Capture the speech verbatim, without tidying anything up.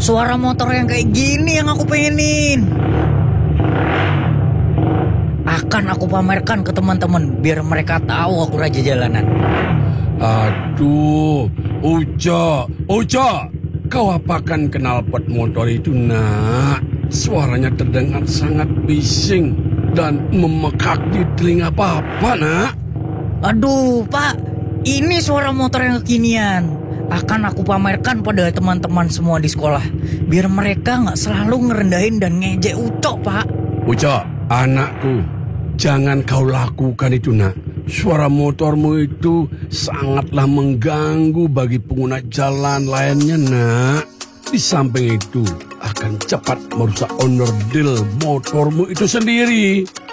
Suara motor yang kayak gini yang aku pengenin. Akan aku pamerkan ke teman-teman biar mereka tahu aku raja jalanan. Aduh, Uca, Uca, kau apakan knalpot motor itu, nak? Suaranya terdengar sangat bising dan memekak di telinga papa, nak. Aduh, Pak, ini suara motor yang kekinian. Akan aku pamerkan pada teman-teman semua di sekolah biar mereka gak selalu ngerendahin dan ngejek Ucok, Pak. Uca, anakku, jangan kau lakukan itu, nak. Suara motormu itu sangatlah mengganggu bagi pengguna jalan lainnya, nak. Di samping itu akan cepat merusak onderdil motormu itu sendiri.